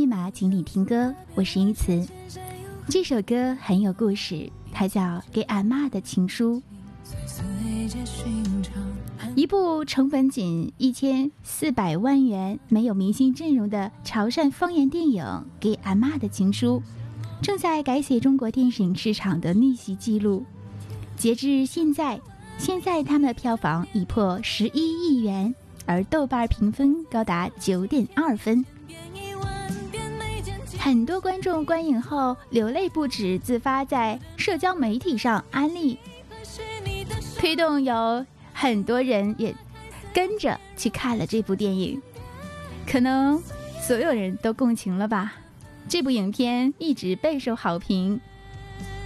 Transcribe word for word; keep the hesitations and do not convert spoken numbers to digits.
码请你听歌，我是依慈。这首歌很有故事，它叫《给阿嬷的情书》。一部成本仅一千四百万元、没有明星阵容的潮汕方言电影《给阿嬷的情书》，正在改写中国电影市场的逆袭记录。截至现在，现在他们的票房已破十一亿元，而豆瓣评分高达九点二分。很多观众观影后流泪不止，自发在社交媒体上安利，推动有很多人也跟着去看了这部电影。可能所有人都共情了吧。这部影片一直备受好评，